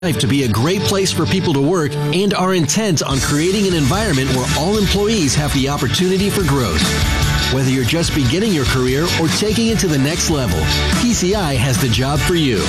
To be a great place for people to work and are intent on creating an environment where all employees have the opportunity for growth. Whether you're just beginning your career or taking it to the next level, PCI has the job for you.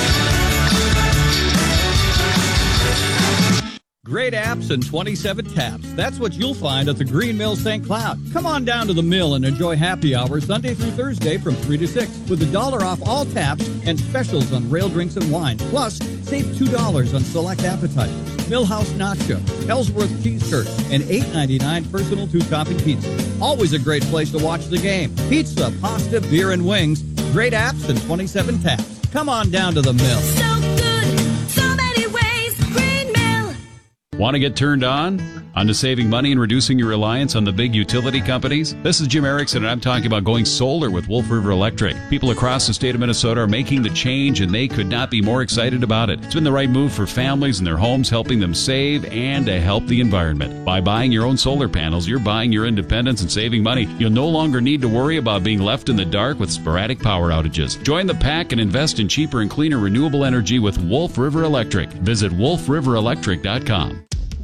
Great apps and 27 taps. That's what you'll find at the Green Mill St. Cloud. Come on down to the mill and enjoy happy hour Sunday through Thursday from 3 to 6 with $1 off all taps and specials on rail drinks and wine. Plus, save $2 on select appetizers, Millhouse Nacho, Ellsworth Cheese Curd, and $8.99 personal 2-topping pizza. Always a great place to watch the game. Pizza, pasta, beer, and wings. Great apps and 27 taps. Come on down to the mill. So good, so many ways, Green Mill. Want to get turned on to saving money and reducing your reliance on the big utility companies? This is Jim Erickson, and I'm talking about going solar with Wolf River Electric. People across the state of Minnesota are making the change, and they could not be more excited about it. It's been the right move for families and their homes, helping them save and to help the environment. By buying your own solar panels, you're buying your independence and saving money. You'll no longer need to worry about being left in the dark with sporadic power outages. Join the pack and invest in cheaper and cleaner renewable energy with Wolf River Electric. Visit wolfriverelectric.com.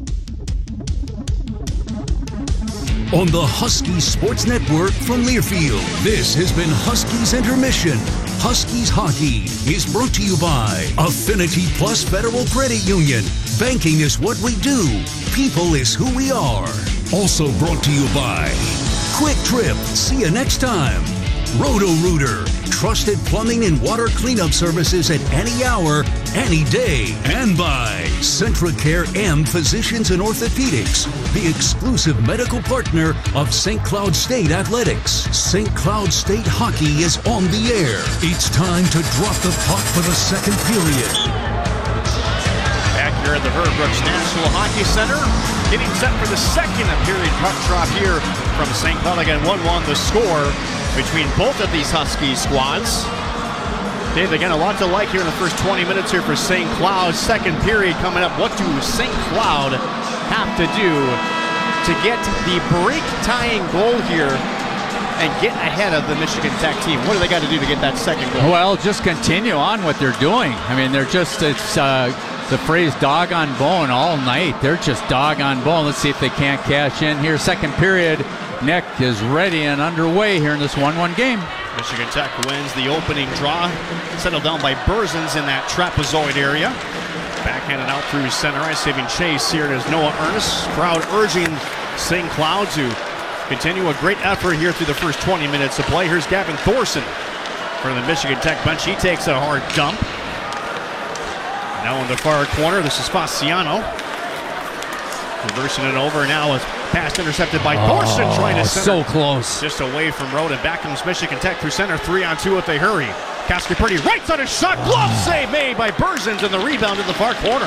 On the Huskies Sports Network from Learfield, this has been Huskies Intermission. Huskies Hockey is brought to you by Affinity Plus Federal Credit Union. Banking is what we do. People is who we are. Also brought to you by Quick Trip. See you next time. Roto-Rooter, trusted plumbing and water cleanup services at any hour, any day. And by Centracare M Physicians and Orthopedics, the exclusive medical partner of St. Cloud State Athletics. St. Cloud State Hockey is on the air. It's time to drop the puck for the second period. Back here at the Herb Brooks National Hockey Center, getting set for the second period puck drop here from St. Cloud. Again, 1-1 the score between both of these Husky squads. Dave, again, a lot to like here in the first 20 minutes here for St. Cloud. Second period coming up. What do St. Cloud have to do to get the break-tying goal here and get ahead of the Michigan Tech team? What do they got to do to get that second goal? Well, just continue on what they're doing. I mean, they're just, it's the phrase dog on bone all night. They're just dog on bone. Let's see if they can't cash in here. Second period. Nick is ready and underway here in this 1-1 game. Michigan Tech wins the opening draw. Settled down by Berzins in that trapezoid area. Backhanded out through center ice, saving chase here. It is Noah Ernest. Crowd urging St. Cloud to continue a great effort here through the first 20 minutes of play. Here's Gavin Thorson from the Michigan Tech bench. He takes a hard dump. Now in the far corner, this is Fasciano. Reversing it over now with pass intercepted by Thorson, trying to center. So close. Just away from Road, and back comes Michigan Tech through center. 3-on-2 if they hurry. Cascaperti right side of shot. Glove save made by Berzins, and the rebound in the far corner.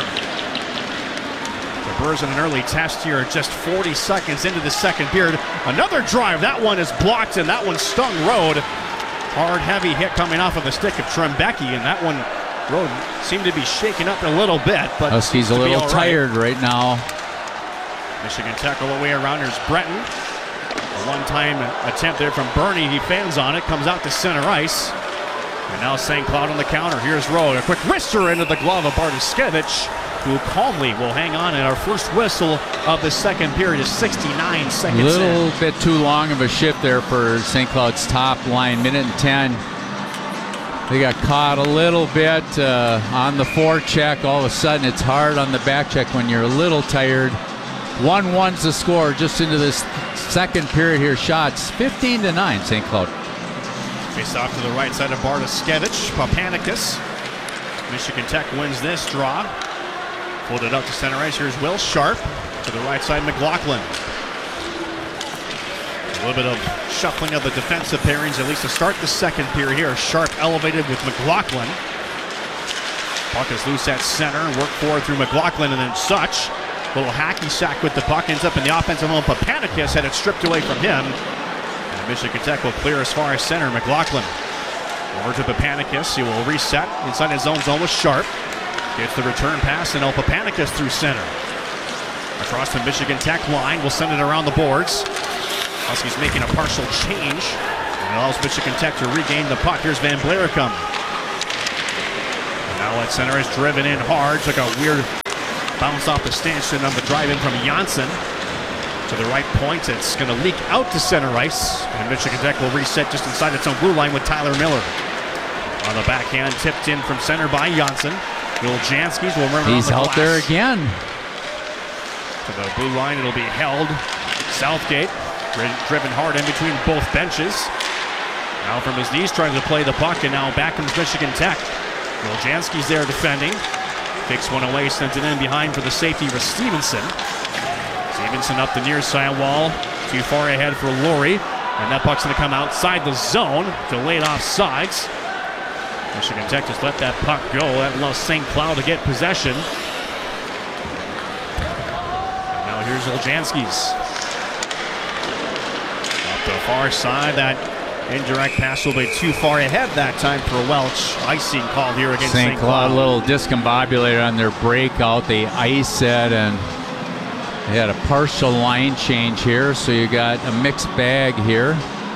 So Berzin, an early test here, just 40 seconds into the second period. Another drive. That one is blocked, and that one stung Road. Hard, heavy hit coming off of the stick of Trembecki, and that one, Road seemed to be shaken up a little bit. But Huskies a little tired right now. Michigan Tech all the way around. Here's Breton. A one-time attempt there from Bernie. He fans on it, comes out to center ice. And now St. Cloud on the counter. Here's Rowe. A quick wrister into the glove of Bartoskevich, who calmly will hang on. And our first whistle of the second period is 69 seconds in. A little bit too long of a shift there for St. Cloud's top line. Minute and 10. They got caught a little bit on the forecheck. All of a sudden, it's hard on the back check when you're a little tired. 1-1's the score just into this second period here. Shots 15-9, St. Cloud. Face off to the right side of Bartoskevich. Papanicus. Michigan Tech wins this draw. Pulled it up to center ice. Here's Will Sharp. To the right side, McLaughlin. A little bit of shuffling of the defensive pairings, at least to start the second period here. Sharp elevated with McLaughlin. Puck is loose at center. Work forward through McLaughlin, and then Such. Little hacky sack with the puck, ends up in the offensive zone. Papanicus had it stripped away from him. And Michigan Tech will clear as far as center. McLaughlin over to Papanicus. He will reset inside his own zone with Sharp. Gets the return pass, and Papanicus through center. Across the Michigan Tech line, will send it around the boards. Huskies making a partial change. And allows Michigan Tech to regain the puck. Here's Van Blaricum. Now Now at center is driven in hard. Took a weird bounce off the stanchion on the drive in from Janssen. To the right point, it's going to leak out to center ice. And Michigan Tech will reset just inside its own blue line with Tyler Miller. On the backhand, tipped in from center by Janssen. Wiljanski's will remember He's on the out there again. To the blue line, it'll be held. Southgate, driven hard in between both benches. Now from his knees trying to play the puck, and now back comes Michigan Tech. Wiljanski's there defending. Kicks one away, sends it in behind for the safety for Stevenson. Stevenson up the near side wall, too far ahead for Laurie. And that puck's going to come outside the zone, delayed off sides. Michigan Tech just let that puck go. That allows St. Cloud to get possession. And now here's Wiljanski's. Up the far side, that indirect pass will be too far ahead that time for Welch. Icing called here against St. Cloud. A little discombobulated on their breakout. They iced it, and they had a partial line change here, so you got a mixed bag here.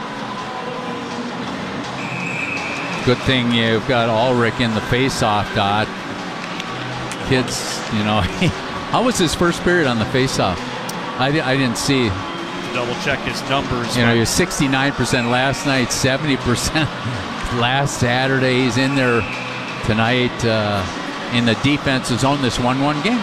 Good thing you've got Ulrich in the face-off dot. Kids, you know, how was his first period on the face-off? I didn't see. Double check his numbers. You know, he was 69% last night, 70% last Saturday. He's in there tonight in the defensive zone, this 1-1 game.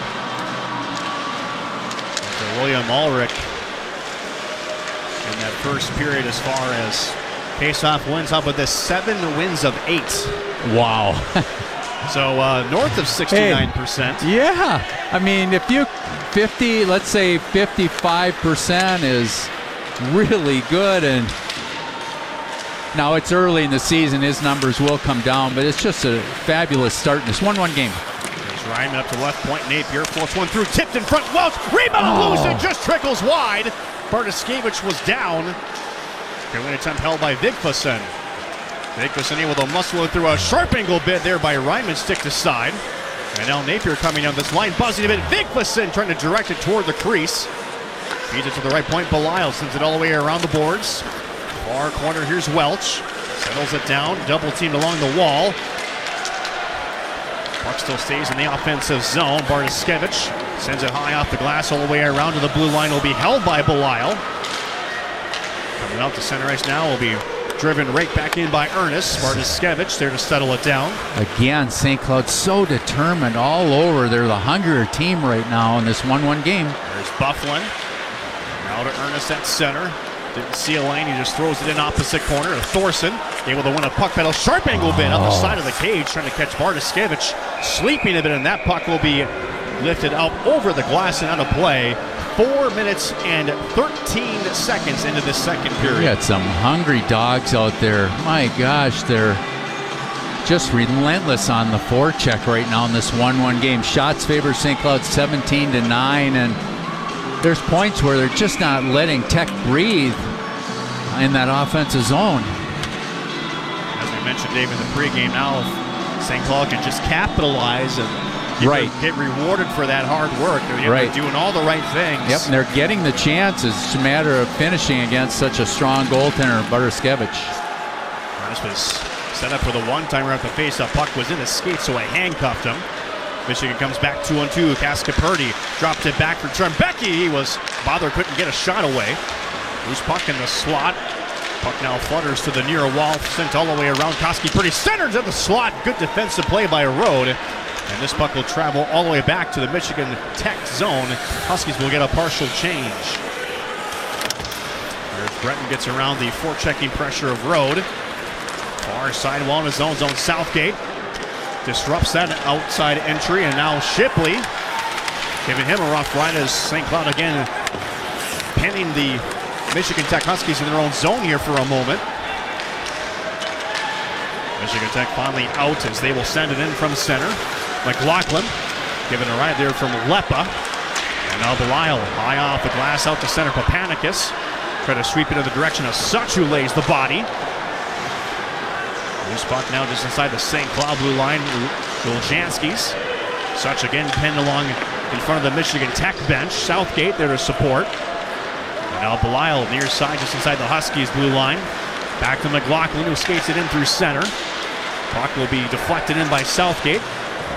So William Ulrich in that first period as far as face-off wins, up with this 7 wins of 8. Wow. So north of 69%. Hey, yeah. I mean, if you 50, let's say 55% is really good, and now it's early in the season, his numbers will come down, but it's just a fabulous start in this 1-1 game. There's Ryman up to left point. Napier floats one through, tipped in front. Welch, rebound loose, and just trickles wide. Bartoskevich was down. Good win attempt held by Vigfuson. Vigfuson able to muscle it through a sharp angle bit there by Ryman, stick to side. And now Napier coming down this line, buzzing a bit. Vigfuson trying to direct it toward the crease. Feeds it to the right point. Belisle sends it all the way around the boards. Far corner, here's Welch. Settles it down, double teamed along the wall. Puck still stays in the offensive zone. Bartoskevich sends it high off the glass all the way around to the blue line. Will be held by Belisle. Coming out to center ice now will be driven right back in by Ernest. Bartoskevich there to settle it down. Again, St. Cloud so determined all over. They're the hungrier team right now in this 1-1 game. There's Bufflin. Now to Ernest at center. Didn't see a lane. He just throws it in opposite corner to Thorson. Able to win a puck battle. Sharp angle bit on the side of the cage. Trying to catch Bartoskevich. Sleeping a bit, and that puck will be lifted up over the glass and out of play. 4 minutes and 13 seconds into this second period. We got some hungry dogs out there. My gosh, they're just relentless on the forecheck right now in this 1-1 game. Shots favor St. Cloud 17-9, and there's points where they're just not letting Tech breathe in that offensive zone. As we mentioned, Dave, in the pregame, now if St. Cloud can just capitalize and get rewarded for that hard work. They're doing all the right things. Yep, and they're getting the chances. It's a matter of finishing against such a strong goaltender, Bartoskevich. This was set up for the one-timer at the face-up. Puck was in his skates, so I handcuffed him. Michigan comes back 2-on-2. Cascaperti dropped it back for Trembecki. He was bothered, couldn't get a shot away. Loose puck in the slot. Puck now flutters to the near wall, sent all the way around. Cascaperti centers at the slot. Good defensive play by Rode. And this puck will travel all the way back to the Michigan Tech zone. Huskies will get a partial change. There's Breton gets around the forechecking pressure of Rode. Far side wall in his own zone. Southgate disrupts that outside entry, and now Shipley giving him a rough ride as St. Cloud again pinning the Michigan Tech Huskies in their own zone here for a moment. Michigan Tech finally out as they will send it in from center. McLaughlin giving a ride there from Lepa. And now Belisle high off the glass out to center. Papanicus try to sweep it in the direction of Such, who lays the body. Loose puck now just inside the St. Cloud blue line. Wiljanski's. Such again pinned along in front of the Michigan Tech bench. Southgate there to support. And now Belisle near side just inside the Huskies blue line. Back to McLaughlin, who skates it in through center. Puck will be deflected in by Southgate.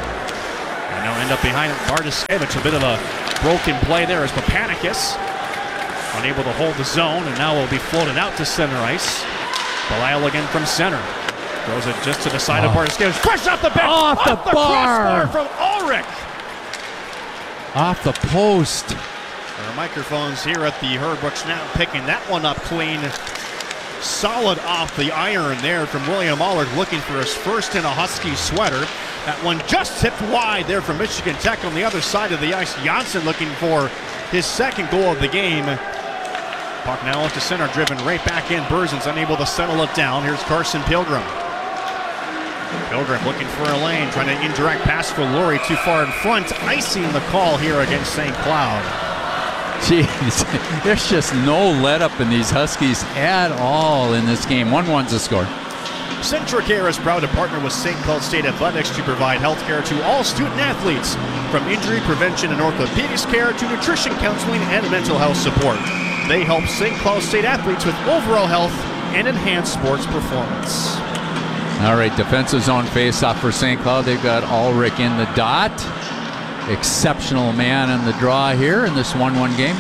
Lined up behind Bartoskevich. A bit of a broken play there as Papanicus unable to hold the zone, and now will be floated out to center ice. Belisle again from center. Throws it just to the side of Bartoskevich. Fresh off the bench! Off the bar! Crossbar from Ulrich! Off the post. Our microphones here at the Herbrooks now picking that one up clean. Solid off the iron there from William Ulrich, looking for his first in a Husky sweater. That one just tipped wide there from Michigan Tech on the other side of the ice. Janssen looking for his second goal of the game. Puck now up to center, driven right back in. Berzins unable to settle it down. Here's Carson Pilgrim. Pilgrim looking for a lane, trying to indirect pass for Lurie, too far in front. Icing the call here against St. Cloud. Jeez, there's just no let up in these Huskies at all in this game. 1-1's the score. Centricare is proud to partner with St. Cloud State Athletics to provide health care to all student athletes, from injury prevention and orthopedics care to nutrition counseling and mental health support. They help St. Cloud State athletes with overall health and enhanced sports performance. All right, defensive zone face-off for St. Cloud. They've got Ulrich in the dot. Exceptional man in the draw here in this 1-1 game.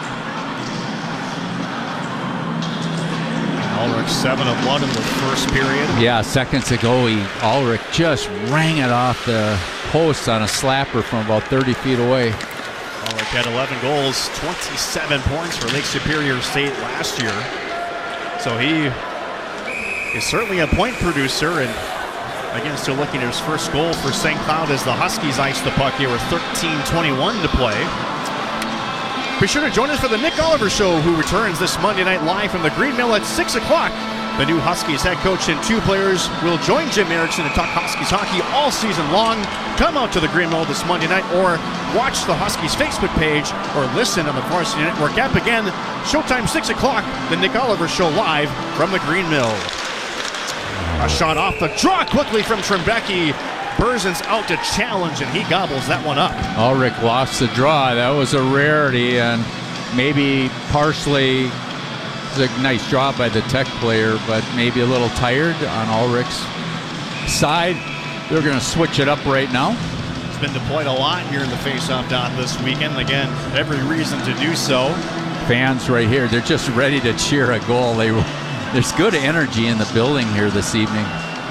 Ulrich 7 of 1 in the first period. Yeah, seconds ago, Ulrich just rang it off the post on a slapper from about 30 feet away. Ulrich had 11 goals, 27 points for Lake Superior State last year. So he is certainly a point producer, and again, still looking at his first goal for St. Cloud as the Huskies ice the puck here with 13:21 to play. Be sure to join us for the Nick Oliver Show, who returns this Monday night live from the Green Mill at 6 o'clock. The new Huskies head coach and 2 players will join Jim Erickson to talk Huskies hockey all season long. Come out to the Green Mill this Monday night, or watch the Huskies Facebook page, or listen on the Varsity Network app. Again, showtime 6 o'clock, the Nick Oliver Show live from the Green Mill. A shot off the draw quickly from Trembecki. Berzins out to challenge, and he gobbles that one up. Ulrich lost the draw. That was a rarity, and maybe partially it's a nice draw by the Tech player, but maybe a little tired on Ulrich's side. They're going to switch it up right now. It's been deployed a lot here in the face-off dot this weekend. Again, every reason to do so. Fans right here, they're just ready to cheer a goal. There's good energy in the building here this evening.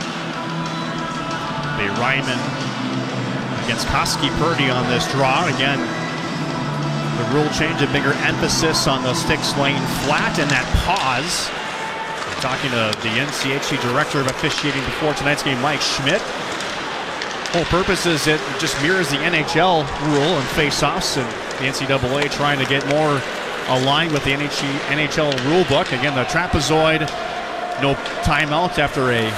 Ryman against Koski Purdy on this draw. Again, the rule change, a bigger emphasis on the sticks laying flat and that pause. I'm talking to the NCHC director of officiating before tonight's game, Mike Schmidt. Whole purpose is it just mirrors the NHL rule and face-offs, and the NCAA trying to get more aligned with the NHL rule book. Again, the trapezoid, no timeouts after a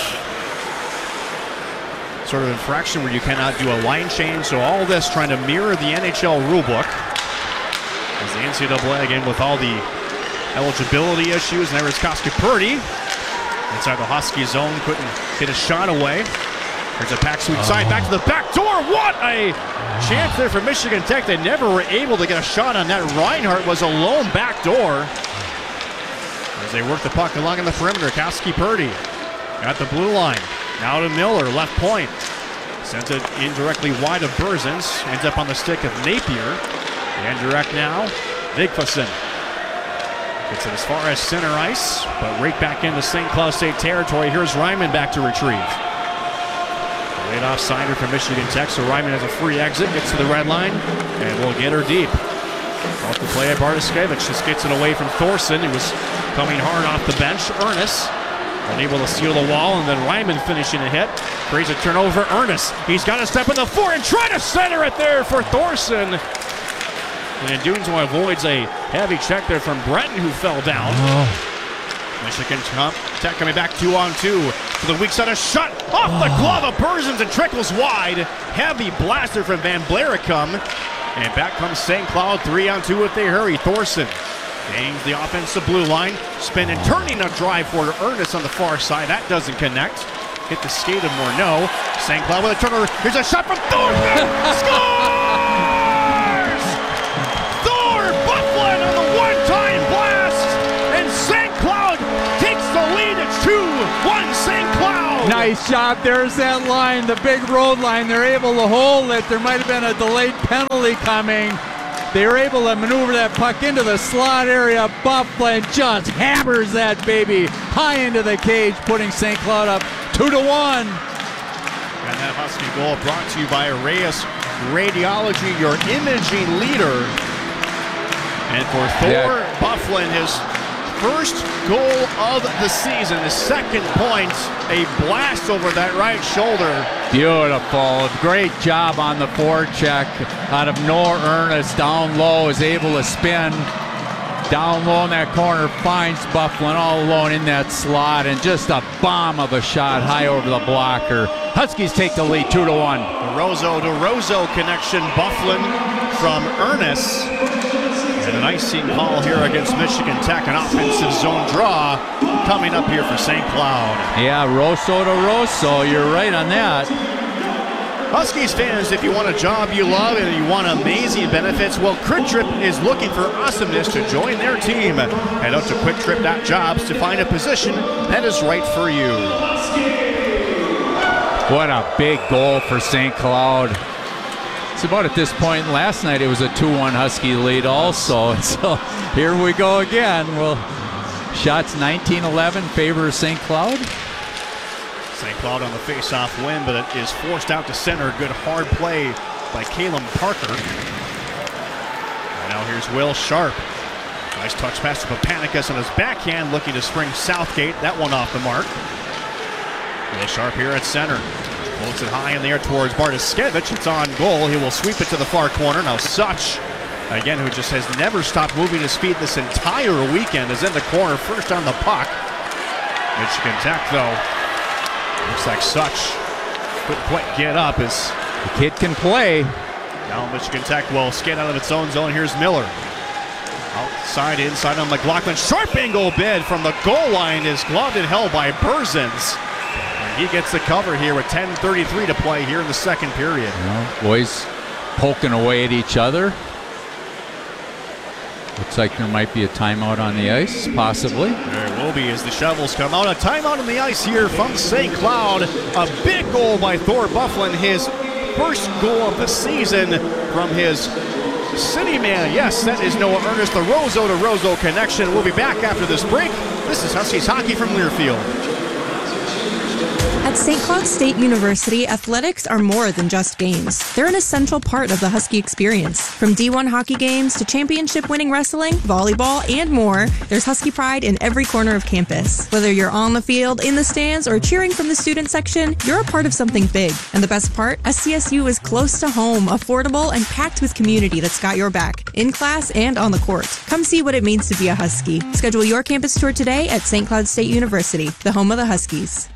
sort of infraction where you cannot do a line change. So all this trying to mirror the NHL rulebook. As the NCAA, again, with all the eligibility issues. And there is Koski Purdy inside the Husky zone. Couldn't get a shot away. There's a pack sweep side back to the back door. What a chance there for Michigan Tech. They never were able to get a shot on that. Reinhardt was a lone back door. As they work the puck along in the perimeter, Koski Purdy at the blue line. Now to Miller, left point. Sends it indirectly wide of Berzins. Ends up on the stick of Napier. The indirect now, Vigfuson. Gets it as far as center ice, but right back into St. Cloud State territory. Here's Ryman back to retrieve. Laid off-sider for Michigan Tech, so Ryman has a free exit, gets to the red line, and will get her deep. Off the play at Bartoskevich, just gets it away from Thorson, who was coming hard off the bench. Ernest unable to seal the wall, and then Ryman finishing a hit. Creates a turnover. Ernest, he's got to step in the fore and try to center it there for Thorson. And in doing so, avoids a heavy check there from Breton, who fell down. Michigan Tech coming back 2-on-2 to the weak side. A shot off the glove of Berzins and trickles wide. Heavy blaster from Van Blaricum. And back comes St. Cloud 3-on-2 if they hurry. Thorson gains the offensive blue line. Spin and turning a drive for Ernest on the far side. That doesn't connect. Hit the skate of Morneau. St. Cloud with a turnover. Here's a shot from Thorson. Scores! Thor Bufflin on the one-time blast. And St. Cloud takes the lead. It's 2-1 St. Cloud. Nice job. There's that line, the big road line. They're able to hold it. There might have been a delayed penalty coming. They were able to maneuver that puck into the slot area. Bufflin just hammers that baby high into the cage, putting St. Cloud up 2-1. And that Husky goal brought to you by Reyes Radiology, your imaging leader. And for Thor Bufflin, his first goal of the season, his second point, a blast over that right shoulder. Beautiful. Great job on the forecheck out of Noah Ernest. Down low, is able to spin. Down low in that corner, finds Bufflin all alone in that slot, and just a bomb of a shot high over the blocker. Huskies take the lead 2-1. DeRozo connection, Bufflin from Ernest. And an icing call here against Michigan Tech, an offensive zone draw coming up here for St. Cloud. Yeah, Rosso to Rosso, you're right on that. Huskies fans, if you want a job you love and you want amazing benefits, well, Quick Trip is looking for awesomeness to join their team. Head out to QuickTrip.jobs to find a position that is right for you. What a big goal for St. Cloud. It's about at this point last night it was a 2-1 Husky lead also. So here we go again. Well, shots 19-11 favor St. Cloud. St. Cloud on the face-off win, but it is forced out to center. Good hard play by Caleb Parker. And now here's Will Sharp. Nice touch pass to Papanicus on his backhand, looking to spring Southgate. That one off the mark. Will Sharp here at center. Floats it high in the air towards Bartoskevich. It's on goal. He will sweep it to the far corner. Now Such, again, who just has never stopped moving his feet this entire weekend, is in the corner, first on the puck. Michigan Tech, though, looks like Such couldn't quite get up. As the kid can play. Now Michigan Tech will skate out of its own zone. Here's Miller. Outside, inside on McLaughlin. Sharp angle bid from the goal line is gloved and held by Berzins. He gets the cover here with 10:33 to play here in the second period. Boys poking away at each other. Looks like there might be a timeout on the ice, possibly. There will be as the Shovels come out. A timeout on the ice here from St. Cloud. A big goal by Thor Bufflin. His first goal of the season from his city man. Yes, that is Noah Ernest. The Rosso to Rosso connection. We'll be back after this break. This is Huskies Hockey from Learfield. At St. Cloud State University, athletics are more than just games. They're an essential part of the Husky experience. From D1 hockey games to championship-winning wrestling, volleyball, and more, there's Husky pride in every corner of campus. Whether you're on the field, in the stands, or cheering from the student section, you're a part of something big. And the best part? SCSU is close to home, affordable, and packed with community that's got your back, in class and on the court. Come see what it means to be a Husky. Schedule your campus tour today at St. Cloud State University, the home of the Huskies.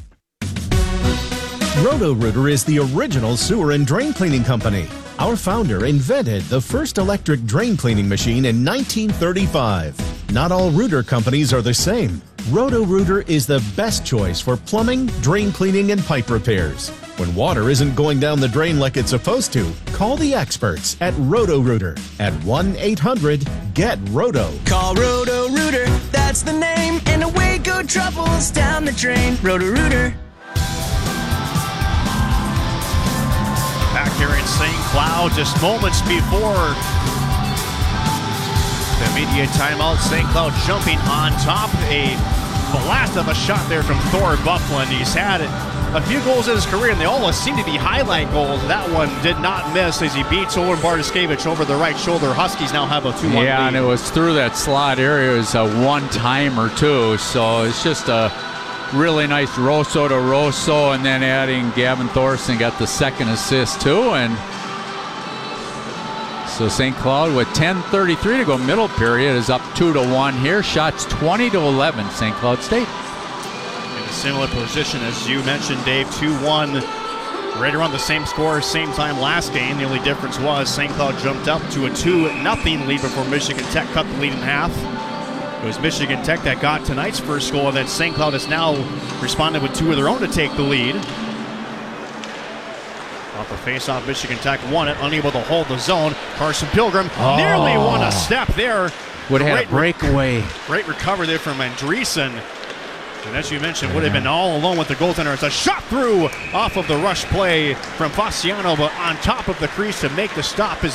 Roto-Rooter is the original sewer and drain cleaning company. Our founder invented the first electric drain cleaning machine in 1935. Not all rooter companies are the same. Roto-Rooter is the best choice for plumbing, drain cleaning, and pipe repairs. When water isn't going down the drain like it's supposed to, call the experts at Roto-Rooter at 1-800-GET-ROTO. Call Roto-Rooter, that's the name, and away go troubles down the drain. Roto-Rooter. Back here in St. Cloud, just moments before the immediate timeout. St. Cloud jumping on top. A blast of a shot there from Thor Bufflin. He's had a few goals in his career, and they almost seem to be highlight goals. That one did not miss as he beats Owen Bartoskevich over the right shoulder. Huskies now have a 2-1 lead. Yeah, and it was through that slot area. It was a one-timer, too. So it's just a really nice Rosso to Rosso, and then adding Gavin Thorson got the second assist too. And so St. Cloud with 10:33 to go middle period is up 2-1 here. Shots 20-11 St. Cloud State. In a similar position as you mentioned, Dave, 2-1. Right around the same score, same time last game. The only difference was St. Cloud jumped up to a 2-0 lead before Michigan Tech cut the lead in half. It was Michigan Tech that got tonight's first goal, and then St. Cloud has now responded with two of their own to take the lead. Off the face-off, Michigan Tech won it, unable to hold the zone. Carson Pilgrim nearly won a step there. Would have had a breakaway. Great recovery there from Andreessen. And as you mentioned, would have been all alone with the goaltender. It's a shot through off of the rush play from Fasciano, but on top of the crease to make the stop is